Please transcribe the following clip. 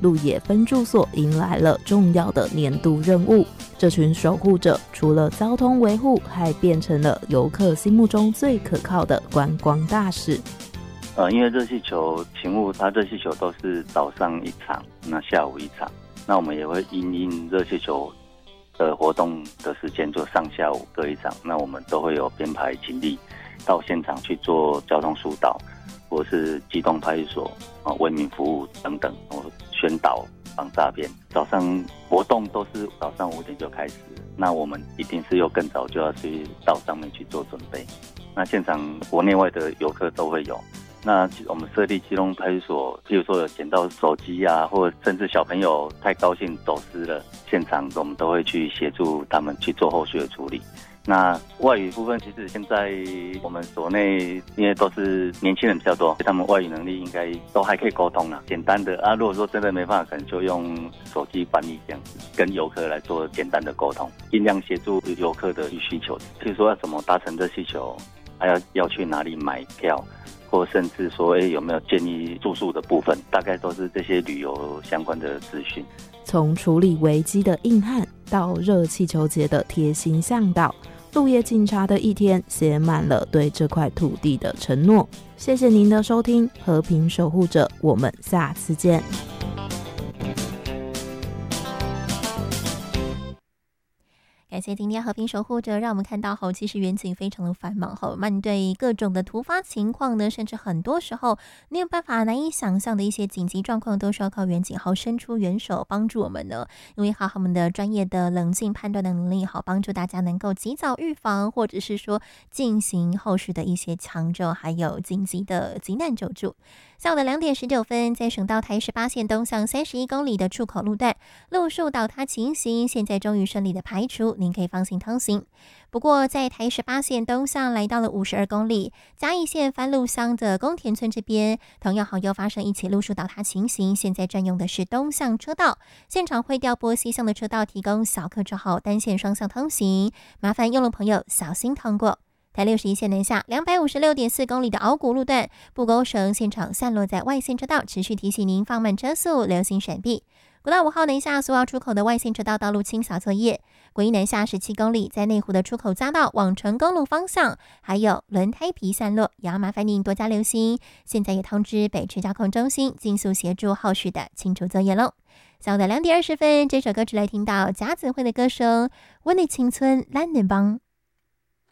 鹿野分驻所迎来了重要的年度任务。这群守护者除了交通维护，还变成了游客心目中最可靠的观光大使。 因为热气球勤务，它热气球都是早上一场，那下午一场，那我们也会因应热气球的活动的时间，就上下午各一场，那我们都会有编排警力到现场去做交通疏导，或是机动派出所为民服务等等，宣导防诈骗。早上活动都是早上5点就开始，那我们一定是又更早就要去到上面去做准备。那现场国内外的游客都会有。那我们设立基隆派出所，譬如说有捡到手机啊，或者甚至小朋友太高兴走失了，现场我们都会去协助他们去做后续的处理。那外语部分，其实现在我们所内因为都是年轻人比较多，他们外语能力应该都还可以沟通啦。简单的啊，如果说真的没办法，可能就用手机翻译这样子，跟游客来做简单的沟通，尽量协助游客的需求。譬如说要怎么搭乘热气球，还要去哪里买票，或甚至说有没有建议住宿的部分，大概都是这些旅游相关的资讯。 从处理危机的硬汉到热气球节的贴心向导，鹿野警察的一天写满了对这块土地的承诺。谢谢您的收听，和平守护者，我们下次见。 感谢今天和平守护者，让我们看到后其实远景非常的繁忙后，面对各种的突发情况呢，甚至很多时候没有办法难以想象的一些紧急状况，都是要靠远景好伸出援手帮助我们呢。因为他们的专业的冷静判断的能力，好帮助大家能够及早预防，或者是说进行后续的一些抢救，还有紧急的急难救助。下午的2点19分，在省道台18线东向31公里的出口路段，路树倒塌情形现在终于顺利的排除，您可以放心通行。不过在台18线东向来到了52公里嘉义县番路乡的宫田村这边，同样又发生一起路树倒塌情形，现在占用的是东向车道，现场会调拨西向的车道提供小客车后单线双向通行，麻烦用路朋友小心通过。台61线南下256.4公里的鳌谷路段，布沟绳现场散落在外线车道，持续提醒您放慢车速，留心闪避。国道5号南下苏澳出口的外线车道道路清扫作业，国一南下17公里，在内湖的出口匝道往成功路方向，还有轮胎皮散落，也要麻烦您多加留心。现在也通知北区交控中心，尽速协助后续的清除作业喽。下午的2点20分，这首歌曲来听到甲子会的歌声《我的青春蓝年帮》。